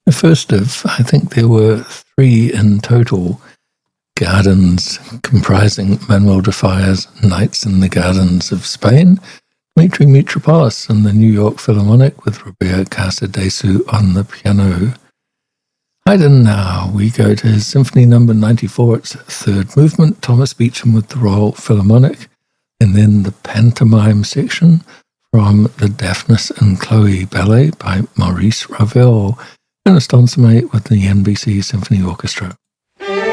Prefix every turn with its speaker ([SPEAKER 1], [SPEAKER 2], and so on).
[SPEAKER 1] The first of, I think there were 3 in total, gardens comprising Manuel de Falla's Nights in the Gardens of Spain, Dmitri Mitropoulos and the New York Philharmonic with Robert Casadesu on the piano. Haydn now, we go to his Symphony No. 94, its 3rd movement, Thomas Beecham with the Royal Philharmonic, and then the pantomime section from the Daphnis and Chloe Ballet by Maurice Ravel, and a Stanzamate with the NBC Symphony Orchestra.